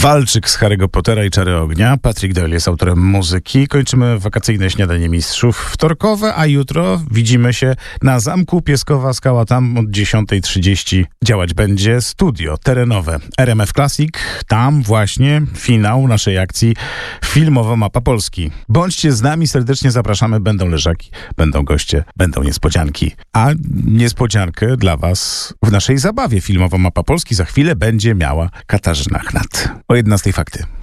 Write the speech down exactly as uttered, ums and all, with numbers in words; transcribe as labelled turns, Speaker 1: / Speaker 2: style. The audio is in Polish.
Speaker 1: Walczyk z Harry'ego Pottera i Czary Ognia. Patrick Doyle jest autorem muzyki. Kończymy wakacyjne śniadanie mistrzów wtorkowe, a jutro widzimy się na Zamku Pieskowa Skała. Tam od dziesiąta trzydzieści działać będzie studio terenowe R M F Classic. Tam właśnie finał naszej akcji Filmowa Mapa Polski. Bądźcie z nami, serdecznie zapraszamy. Będą leżaki, będą goście, będą niespodzianki. A niespodziankę dla was w naszej zabawie Filmowa Mapa Polski za chwilę będzie miała Katarzyna Chnat. O jedenastej fakty.